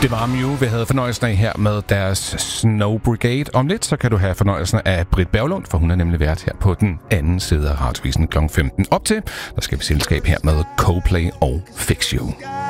Det var Mew, vi havde fornøjelsen af her med deres Snow Brigade. Om lidt, så kan du have fornøjelsen af Britt Berglund, for hun er nemlig vært her på den anden side af Radiovisen kl. 15. Op til, der skal vi selskab her med Coldplay og Fix You.